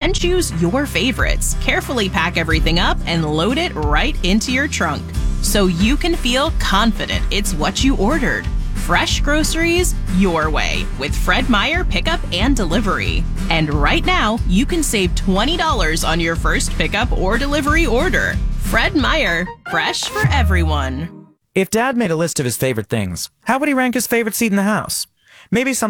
Then choose your favorites, carefully pack everything up, and load it right into your trunk so you can feel confident it's what you ordered. Fresh groceries your way with Fred Meyer Pickup and Delivery. And right now, you can save $20 on your first pickup or delivery order. Fred Meyer, fresh for everyone. If Dad made a list of his favorite things, how would he rank his favorite seat in the house? Maybe something